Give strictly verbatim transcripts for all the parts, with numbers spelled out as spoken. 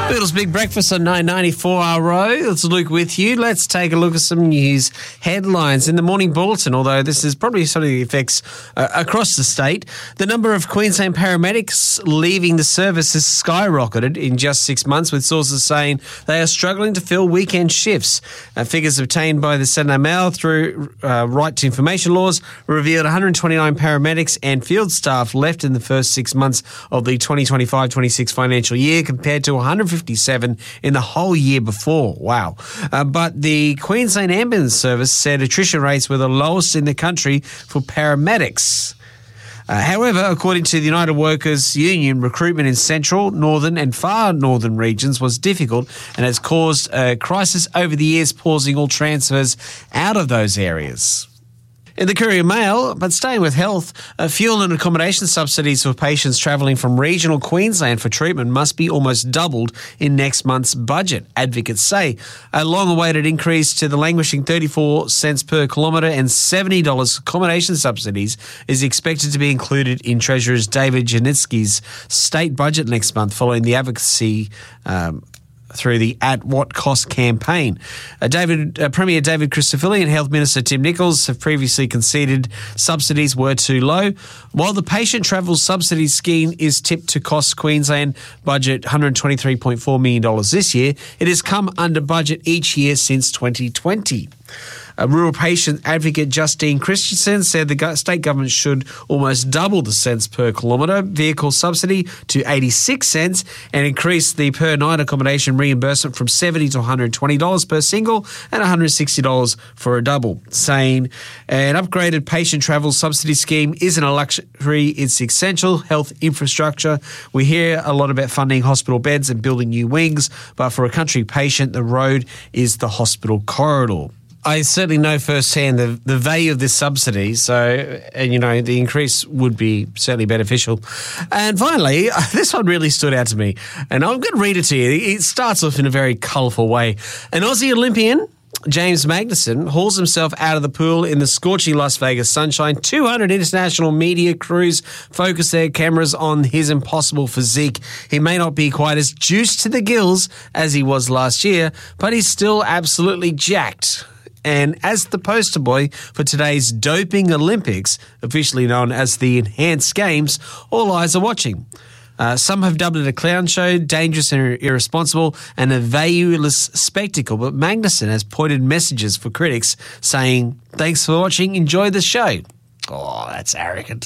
Beatles Big Breakfast on nine ninety-four R O. It's Luke with you. Let's take a look at some news headlines in the morning bulletin, although this is probably something that affects uh, across the state. The number of Queensland paramedics leaving the service has skyrocketed in just six months, with sources saying they are struggling to fill weekend shifts. Uh, figures obtained by the Saturday Mail through uh, right to information laws revealed one hundred twenty-nine paramedics and field staff left in the first six months of the twenty twenty-five twenty-six financial year, compared to one hundred fifty-seven in the whole year before. Wow. Uh, but the Queensland Ambulance Service said attrition rates were the lowest in the country for paramedics. Uh, however, according to the United Workers Union, recruitment in central, northern and far northern regions was difficult and has caused a crisis over the years, pausing all transfers out of those areas. In the Courier Mail, but staying with health, uh, fuel and accommodation subsidies for patients travelling from regional Queensland for treatment must be almost doubled in next month's budget, advocates say. A long-awaited increase to the languishing thirty-four cents per kilometre and seventy dollars accommodation subsidies is expected to be included in Treasurer David Janitsky's state budget next month, following the advocacy um, through the At What Cost campaign. Uh, David, uh, Premier David Christofilis and Health Minister Tim Nicholls have previously conceded subsidies were too low. While the patient travel subsidy scheme is tipped to cost Queensland budget one hundred twenty-three point four million dollars this year, it has come under budget each year since twenty twenty. A rural patient advocate, Justine Christensen, said the go- state government should almost double the cents per kilometre vehicle subsidy to eighty-six cents and increase the per night accommodation reimbursement from seventy dollars to one hundred twenty dollars per single and one hundred sixty dollars for a double, saying an upgraded patient travel subsidy scheme isn't a luxury, it's essential health infrastructure. We hear a lot about funding hospital beds and building new wings, but for a country patient, the road is the hospital corridor. I certainly know firsthand the, the value of this subsidy, so, and you know, the increase would be certainly beneficial. And finally, this one really stood out to me, and I'm going to read it to you. It starts off in a very colourful way. An Aussie Olympian, James Magnussen, hauls himself out of the pool in the scorching Las Vegas sunshine. two hundred international media crews focus their cameras on his impossible physique. He may not be quite as juiced to the gills as he was last year, but he's still absolutely jacked. And as the poster boy for today's Doping Olympics, officially known as the Enhanced Games, all eyes are watching. Uh, some have dubbed it a clown show, dangerous and irresponsible, and a valueless spectacle. But Magnussen has pointed messages for critics saying, "Thanks for watching, enjoy the show." Oh, that's arrogant.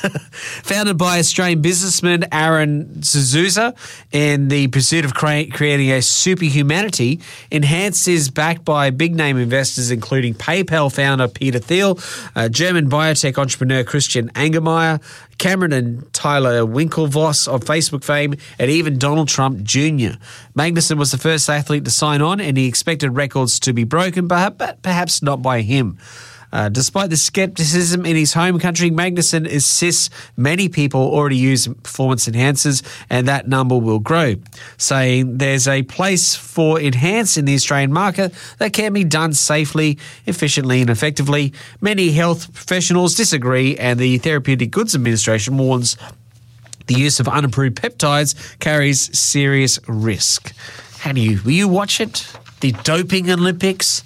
Founded by Australian businessman Aaron Suzusa in the pursuit of cre- creating a superhumanity, Enhanced is backed by big-name investors including PayPal founder Peter Thiel, uh, German biotech entrepreneur Christian Angermeyer, Cameron and Tyler Winklevoss of Facebook fame, and even Donald Trump Junior Magnussen was the first athlete to sign on, and he expected records to be broken, but perhaps not by him. Uh, despite the skepticism in his home country, Magnussen insists many people already use performance enhancers and that number will grow, saying there's a place for Enhance in the Australian market that can be done safely, efficiently and effectively. Many health professionals disagree, and the Therapeutic Goods Administration warns the use of unapproved peptides carries serious risk. How do you, will you watch it? The Doping Olympics?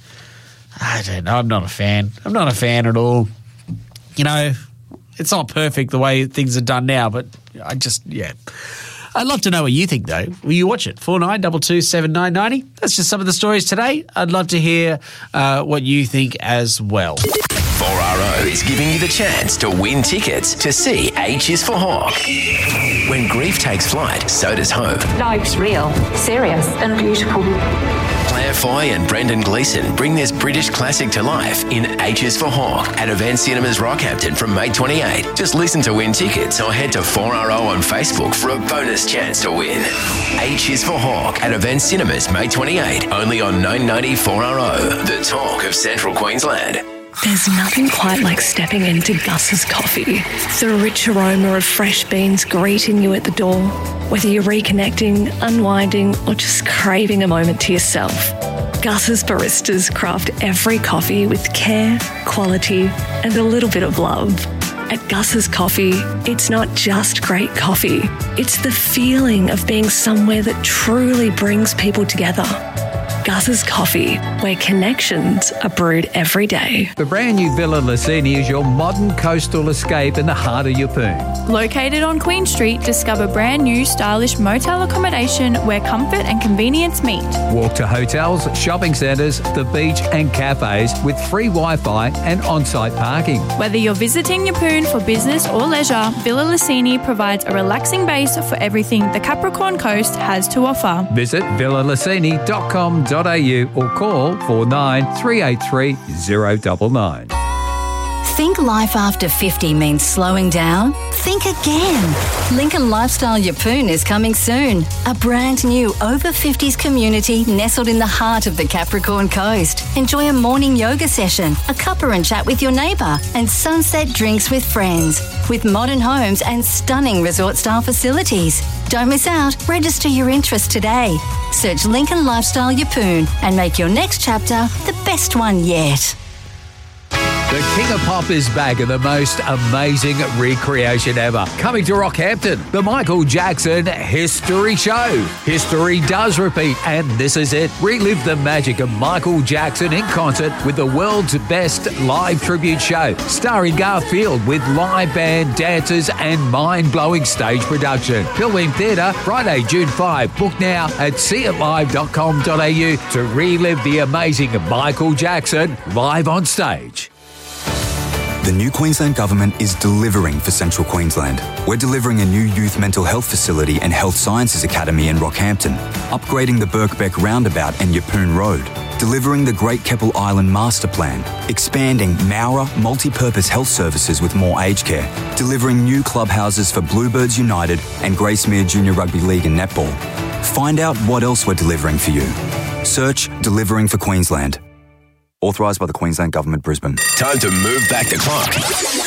I don't know. I'm not a fan. I'm not a fan at all. You know, it's not perfect the way things are done now, but I just, yeah. I'd love to know what you think, though. Will you watch it? four nine two two seven nine nine zero. That's just some of the stories today. I'd love to hear uh, what you think as well. four R O is giving you the chance to win tickets to see H is for Hawk. When grief takes flight, so does hope. Life's real, serious and beautiful. Claire Foy and Brendan Gleeson bring this British classic to life in H is for Hawk at Event Cinemas Rockhampton from May twenty-eighth. Just listen to win tickets or head to four R O on Facebook for a bonus chance to win. H is for Hawk at Event Cinemas May twenty-eighth, only on nine ninety four R O, the talk of Central Queensland. There's nothing quite like stepping into Gus's Coffee. The rich aroma of fresh beans greeting you at the door. Whether you're reconnecting, unwinding, or just craving a moment to yourself, Gus's baristas craft every coffee with care, quality, and a little bit of love. At Gus's Coffee, it's not just great coffee. It's the feeling of being somewhere that truly brings people together. Gus's Coffee, where connections are brewed every day. The brand new Villa Lucini is your modern coastal escape in the heart of Yeppoon. Located on Queen Street, discover brand new stylish motel accommodation where comfort and convenience meet. Walk to hotels, shopping centres, the beach and cafes with free Wi-Fi and on-site parking. Whether you're visiting Yeppoon for business or leisure, Villa Lucini provides a relaxing base for everything the Capricorn Coast has to offer. Visit villa lucini dot com dot a u or call four nine three eight three zero nine nine. Think life after fifty means slowing down? Think again. Lincoln Lifestyle Yeppoon is coming soon. A brand new over fifties community nestled in the heart of the Capricorn Coast. Enjoy a morning yoga session, a cuppa and chat with your neighbour, and sunset drinks with friends. With modern homes and stunning resort-style facilities. Don't miss out. Register your interest today. Search Lincoln Lifestyle Yeppoon and make your next chapter the best one yet. The King of Pop is back in the most amazing recreation ever. Coming to Rockhampton, the Michael Jackson History Show. History does repeat, and this is it. Relive the magic of Michael Jackson in concert with the world's best live tribute show, starring Garfield with live band, dancers, and mind-blowing stage production. Pilbeam Theatre, Friday, June fifth. Book now at see it live dot com dot a u to relive the amazing Michael Jackson live on stage. The new Queensland Government is delivering for Central Queensland. We're delivering a new youth mental health facility and health sciences academy in Rockhampton, upgrading the Birkbeck Roundabout and Yeppoon Road, delivering the Great Keppel Island Master Plan, expanding Mowra multi-purpose health services with more aged care, delivering new clubhouses for Bluebirds United and Gracemere Junior Rugby League and Netball. Find out what else we're delivering for you. Search Delivering for Queensland. Authorised by the Queensland Government, Brisbane. Time to move back the clock.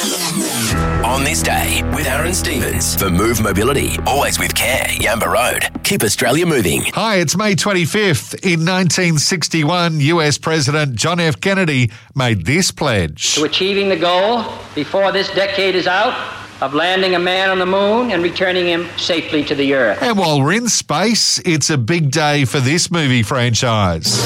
On this day with Aaron Stevens for Move Mobility. Always with care. Yamba Road. Keep Australia moving. Hi, it's May twenty-fifth. In nineteen sixty-one, U S President John F. Kennedy made this pledge. To achieving the goal before this decade is out of landing a man on the moon and returning him safely to the Earth. And while we're in space, it's a big day for this movie franchise.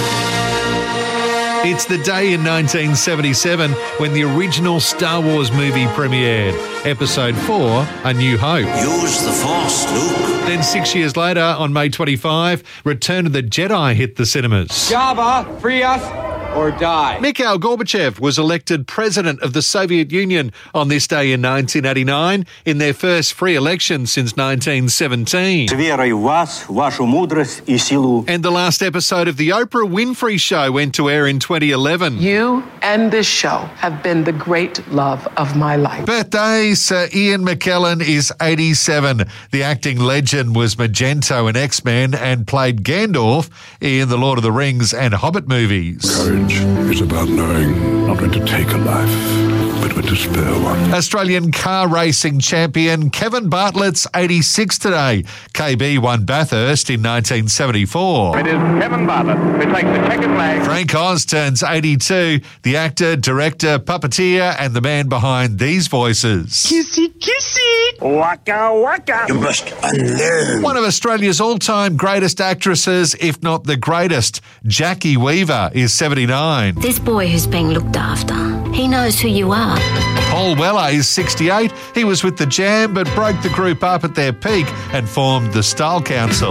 It's the day in nineteen seventy-seven when the original Star Wars movie premiered, Episode four, A New Hope. Use the Force, Luke. Then six years later, on May twenty-fifth, Return of the Jedi hit the cinemas. Jabba, free us or die. Mikhail Gorbachev was elected president of the Soviet Union on this day in nineteen eighty-nine, in their first free election since nineteen seventeen. С верой в вас, вашу мудрость и силу. And the last episode of the Oprah Winfrey Show went to air in twenty eleven. You and this show have been the great love of my life. Birthday, Sir Ian McKellen is eighty-seven. The acting legend was Magento in X-Men and played Gandalf in the Lord of the Rings and Hobbit movies. Courage is about knowing not when to take a life, but when to spare one. Australian car racing champion Kevin Bartlett's eighty-six today. K B won Bathurst in nineteen seventy-four. It is Kevin Bartlett who takes the checkered flag. Frank Oz turns eighty-two. The actor, director, puppeteer, and the man behind these voices. Kissy, kissy. Waka, waka. You must unlearn. One of Australia's all-time greatest actresses, if not the greatest, Jackie Weaver, is seventy-nine. This boy who's being looked after, he knows who you are. Paul Weller is sixty-eight. He was with the Jam but broke the group up at their peak and formed the Style Council.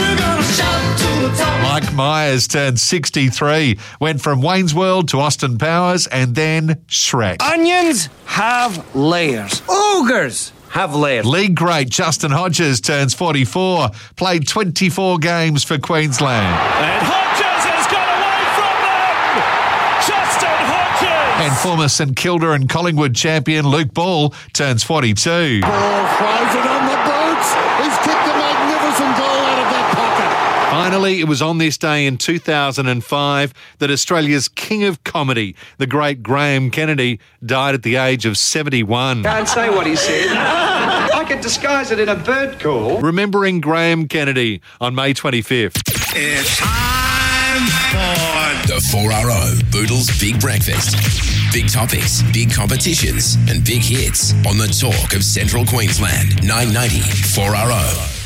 Mike Myers turned sixty-three, went from Wayne's World to Austin Powers and then Shrek. Onions have layers. Ogres have layers. League great Justin Hodges turns forty-four, played twenty-four games for Queensland. And Hodges has got away from them! Justin Hodges! And former St Kilda and Collingwood champion Luke Ball turns forty-two. Ball flies it on the boots. He's kicked a magnificent goal out of that pocket. Finally, it was on this day in two thousand five that Australia's king of comedy, the great Graham Kennedy, died at the age of seventy-one. Can't say what he said. I could disguise it in a bird call. Remembering Graham Kennedy on May twenty-fifth. It's time for the four R O Boodles Big Breakfast. big topics, big competitions, and big hits on the talk of Central Queensland. nine ninety four R O.